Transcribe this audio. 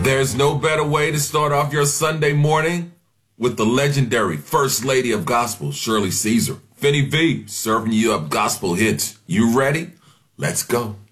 There's no better way to start off your Sunday morning with the legendary First Lady of Gospel, Shirley Caesar. Finny V, serving you up gospel hits. You ready? Let's go.